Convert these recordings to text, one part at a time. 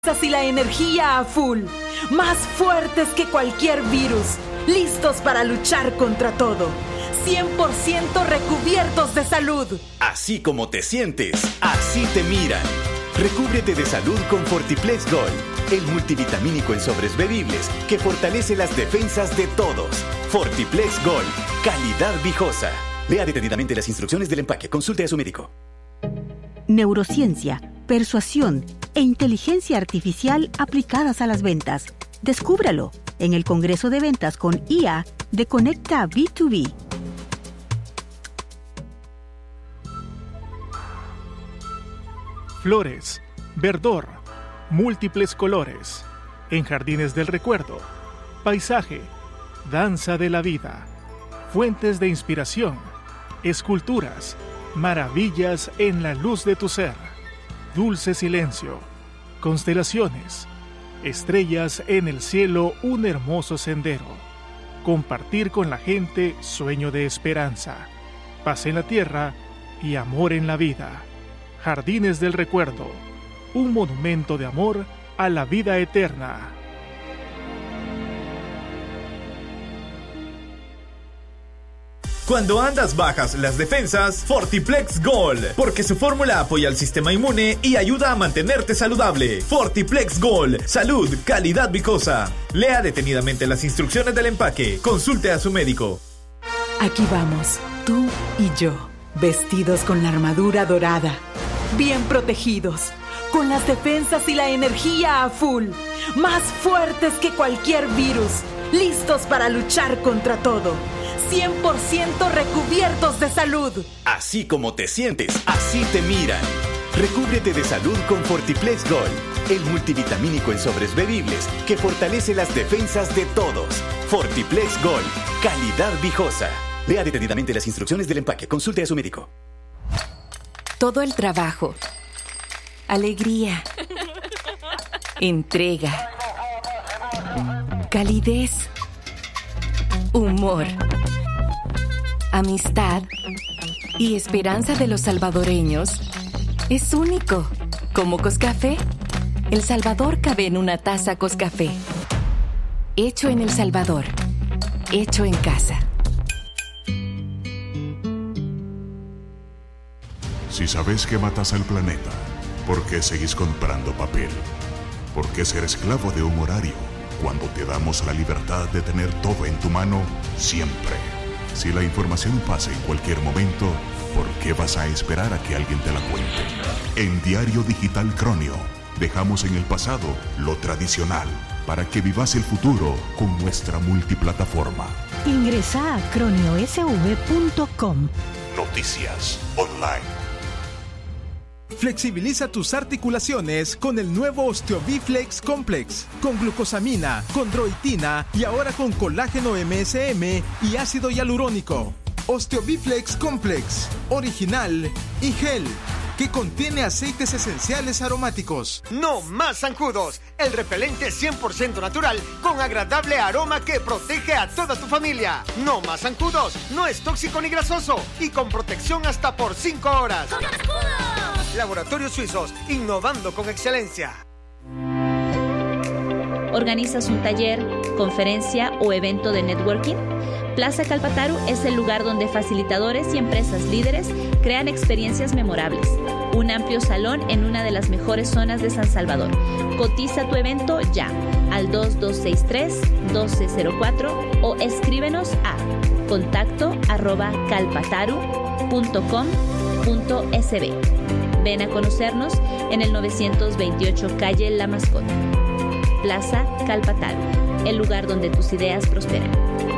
Y la energía a full, más fuertes que cualquier virus, listos para luchar contra todo, 100% recubiertos de salud. Así como te sientes, así te miran. Recúbrete de salud con Fortiplex Gold, el multivitamínico en sobres bebibles que fortalece las defensas de todos. Fortiplex Gold, calidad viejosa. Lea detenidamente las instrucciones del empaque. Consulte a su médico. Neurociencia, persuasión e inteligencia artificial aplicadas a las ventas. Descúbralo en el Congreso de Ventas con IA de Conecta B2B. Flores, verdor, múltiples colores, en jardines del recuerdo, paisaje, danza de la vida, fuentes de inspiración, esculturas, maravillas en la luz de tu ser, dulce silencio, constelaciones, estrellas en el cielo, un hermoso sendero, compartir con la gente, sueño de esperanza, paz en la tierra y amor en la vida. Jardines del recuerdo, un monumento de amor a la vida eterna. Cuando andas bajas las defensas, Fortiplex Gold, porque su fórmula apoya al sistema inmune y ayuda a mantenerte saludable. Fortiplex Gold, salud, calidad vicosa. Lea detenidamente las instrucciones del empaque. Consulte a su médico. Aquí vamos, tú y yo, vestidos con la armadura dorada, bien protegidos, con las defensas y la energía a full, más fuertes que cualquier virus, listos para luchar contra todo, 100% recubiertos de salud. Así como te sientes, así te miran. Recúbrete de salud con Fortiplex Gold, el multivitamínico en sobres bebibles que fortalece las defensas de todos. Fortiplex Gold, calidad viejosa. Lea detenidamente las instrucciones del empaque. Consulte a su médico. Todo el trabajo, alegría, entrega, calidez, humor, amistad y esperanza de los salvadoreños es único. Como Coscafé, El Salvador cabe en una taza Coscafé. Hecho en El Salvador, hecho en casa. Si sabes que matas al planeta, ¿por qué seguís comprando papel? ¿Por qué ser esclavo de un horario cuando te damos la libertad de tener todo en tu mano siempre? Si la información pasa en cualquier momento, ¿por qué vas a esperar a que alguien te la cuente? En Diario Digital Cronio, dejamos en el pasado lo tradicional para que vivas el futuro con nuestra multiplataforma. Ingresa a croniosv.com. Noticias online. Flexibiliza tus articulaciones con el nuevo OsteoBiflex Complex, con glucosamina, chondroitina y ahora con colágeno MSM y ácido hialurónico. OsteoBiflex Complex, original y gel, que contiene aceites esenciales aromáticos. No más zancudos, el repelente 100% natural con agradable aroma que protege a toda tu familia. No más zancudos, no es tóxico ni grasoso y con protección hasta por 5 horas. ¡Con escudos! Laboratorios Suizos, innovando con excelencia. ¿Organizas un taller, conferencia o evento de networking? Plaza Calpataru es el lugar donde facilitadores y empresas líderes crean experiencias memorables. Un amplio salón en una de las mejores zonas de San Salvador. Cotiza tu evento ya al 2263-1204 o escríbenos a contacto@calpataru.com.sb. Ven a conocernos en el 928 calle La Mascota. Plaza Calpataru, el lugar donde tus ideas prosperan.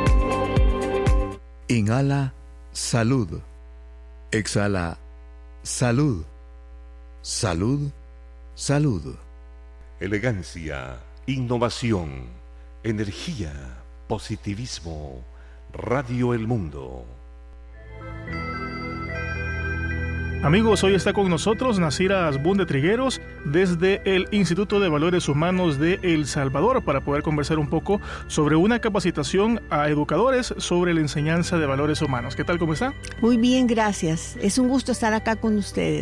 Inhala, salud. Exhala, salud. Salud, salud. Elegancia, innovación, energía, positivismo. Radio El Mundo. Amigos, hoy está con nosotros Nasira Asbun de Trigueros desde el Instituto de Valores Humanos de El Salvador para poder conversar un poco sobre una capacitación a educadores sobre la enseñanza de valores humanos. ¿Qué tal? ¿Cómo está? Muy bien, gracias. Es un gusto estar acá con ustedes.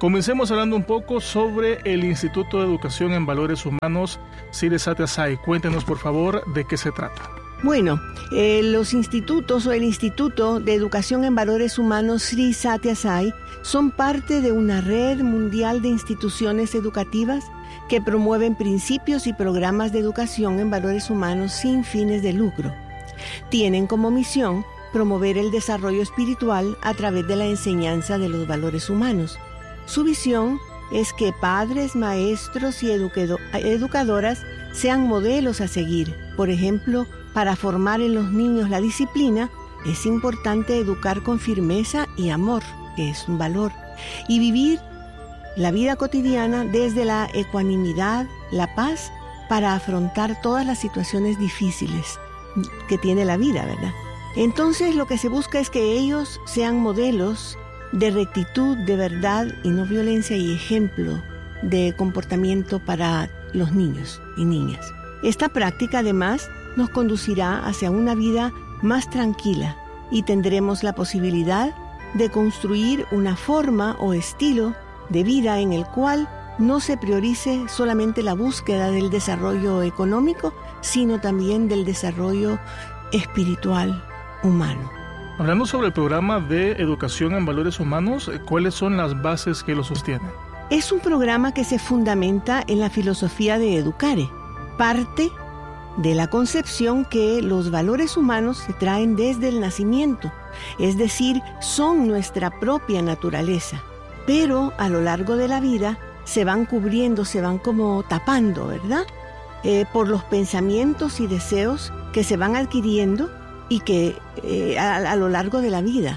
Comencemos hablando un poco sobre el Instituto de Educación en Valores Humanos, Sri Satya Sai. Cuéntenos, por favor, de qué se trata. Bueno, los institutos o el Instituto de Educación en Valores Humanos Sri Satya Sai son parte de una red mundial de instituciones educativas que promueven principios y programas de educación en valores humanos sin fines de lucro. Tienen como misión promover el desarrollo espiritual a través de la enseñanza de los valores humanos. Su visión es que padres, maestros y educadoras sean modelos a seguir. Por ejemplo, para formar en los niños la disciplina, es importante educar con firmeza y amor, que es un valor, y vivir la vida cotidiana desde la ecuanimidad, la paz, para afrontar todas las situaciones difíciles que tiene la vida, ¿verdad? Entonces, lo que se busca es que ellos sean modelos de rectitud, de verdad y no violencia, y ejemplo de comportamiento para los niños y niñas. Esta práctica, además, nos conducirá hacia una vida más tranquila y tendremos la posibilidad de construir una forma o estilo de vida en el cual no se priorice solamente la búsqueda del desarrollo económico, sino también del desarrollo espiritual humano. Hablando sobre el programa de educación en valores humanos, ¿cuáles son las bases que lo sostienen? Es un programa que se fundamenta en la filosofía de Educare. Parte de la concepción que los valores humanos se traen desde el nacimiento, es decir, son nuestra propia naturaleza, pero a lo largo de la vida se van cubriendo, se van como tapando, ¿verdad? Por los pensamientos y deseos que se van adquiriendo y que a lo largo de la vida,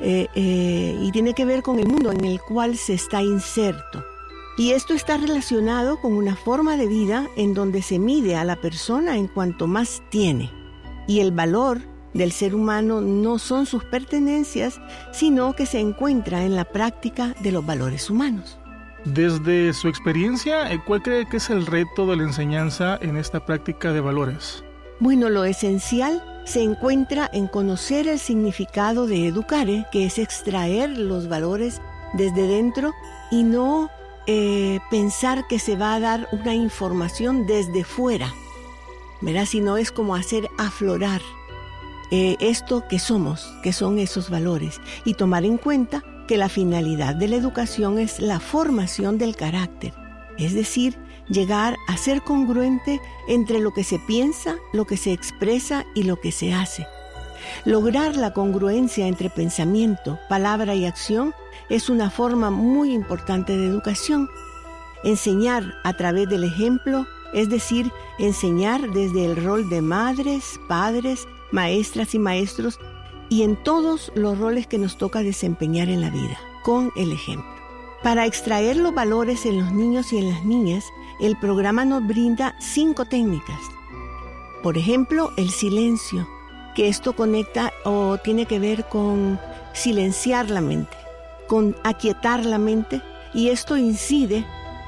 y tiene que ver con el mundo en el cual se está inserto. Y esto está relacionado con una forma de vida en donde se mide a la persona en cuanto más tiene. Y el valor del ser humano no son sus pertenencias, sino que se encuentra en la práctica de los valores humanos. Desde su experiencia, ¿cuál cree que es el reto de la enseñanza en esta práctica de valores? Bueno, lo esencial se encuentra en conocer el significado de Educare, que es extraer los valores desde dentro y no pensar que se va a dar una información desde fuera, ¿verdad? Sino es como hacer aflorar esto que somos, que son esos valores, y tomar en cuenta que la finalidad de la educación es la formación del carácter, es decir, llegar a ser congruente entre lo que se piensa, lo que se expresa y lo que se hace. Lograr la congruencia entre pensamiento, palabra y acción es una forma muy importante de educación. Enseñar a través del ejemplo, es decir, enseñar desde el rol de madres, padres, maestras y maestros, y en todos los roles que nos toca desempeñar en la vida, con el ejemplo. Para extraer los valores en los niños y en las niñas, el programa nos brinda 5 técnicas. Por ejemplo, el silencio, que esto conecta o tiene que ver con silenciar la mente, con aquietar la mente, y esto incide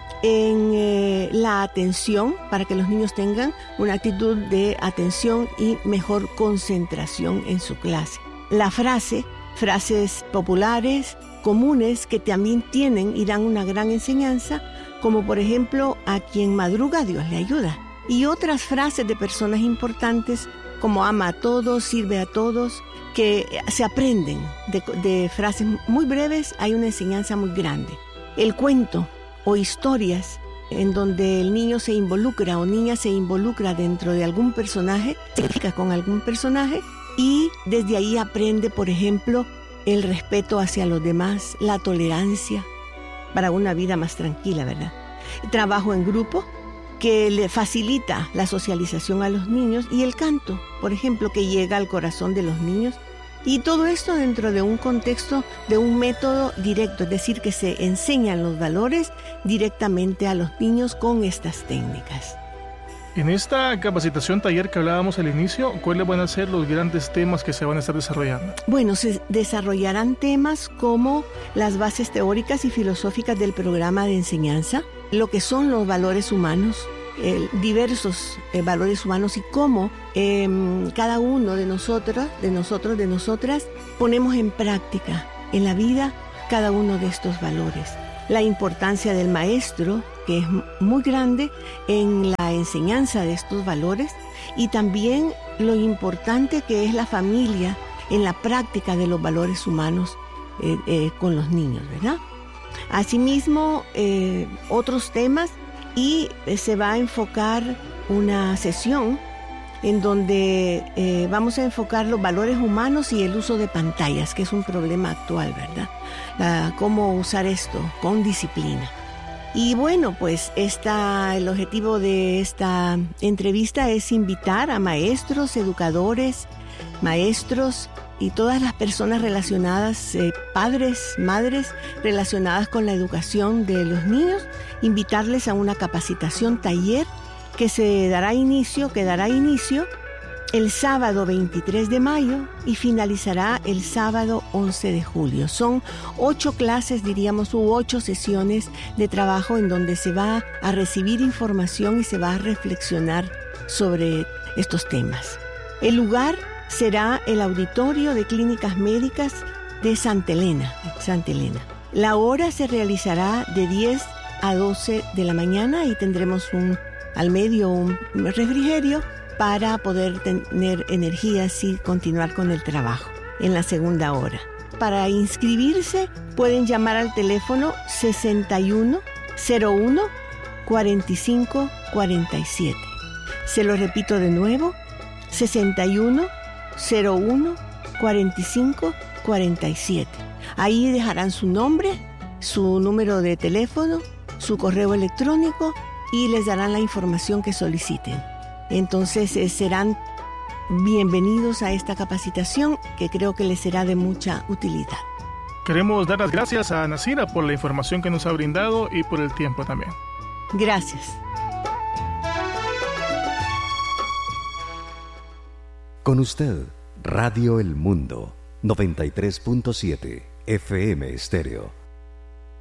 en la atención, para que los niños tengan una actitud de atención y mejor concentración en su clase. La frases populares, comunes, que también tienen y dan una gran enseñanza, como por ejemplo, a quien madruga Dios le ayuda. Y otras frases de personas importantes como ama a todos, sirve a todos, que se aprenden de frases muy breves, hay una enseñanza muy grande. El cuento o historias en donde el niño se involucra o niña se involucra dentro de algún personaje, se identifica con algún personaje y desde ahí aprende, por ejemplo, el respeto hacia los demás, la tolerancia para una vida más tranquila, ¿verdad? Trabajo en grupo, que le facilita la socialización a los niños, y el canto, por ejemplo, que llega al corazón de los niños. Y todo esto dentro de un contexto, de un método directo, es decir, que se enseñan los valores directamente a los niños con estas técnicas. En esta capacitación taller que hablábamos al inicio, ¿cuáles van a ser los grandes temas que se van a estar desarrollando? Bueno, se desarrollarán temas como las bases teóricas y filosóficas del programa de enseñanza, lo que son los valores humanos, diversos valores humanos, y cómo cada uno de nosotras ponemos en práctica en la vida cada uno de estos valores. la importancia del maestro, que es muy grande en la enseñanza de estos valores, y también lo importante que es la familia en la práctica de los valores humanos con los niños, ¿verdad? Asimismo, otros temas, y se va a enfocar una sesión en donde vamos a enfocar los valores humanos y el uso de pantallas, que es un problema actual, ¿verdad? Cómo usar esto con disciplina. Y bueno, pues el objetivo de esta entrevista es invitar a maestros, educadores, maestros y todas las personas relacionadas, padres, madres, relacionadas con la educación de los niños, invitarles a una capacitación taller que dará inicio el sábado 23 de mayo y finalizará el sábado 11 de julio. Son 8 clases, diríamos, u 8 sesiones de trabajo en donde se va a recibir información y se va a reflexionar sobre estos temas. El lugar será el Auditorio de Clínicas Médicas de Santa Elena. La hora se realizará de 10 a 12 de la mañana y tendremos al medio un refrigerio para poder tener energías y continuar con el trabajo en la segunda hora. Para inscribirse pueden llamar al teléfono 6101 4547. Se lo repito de nuevo, 6101 4547. Ahí dejarán su nombre, su número de teléfono, su correo electrónico y les darán la información que soliciten. Entonces serán bienvenidos a esta capacitación que creo que les será de mucha utilidad. Queremos dar las gracias a Nasira por la información que nos ha brindado y por el tiempo también. Gracias. Con usted, Radio El Mundo, 93.7 FM Estéreo.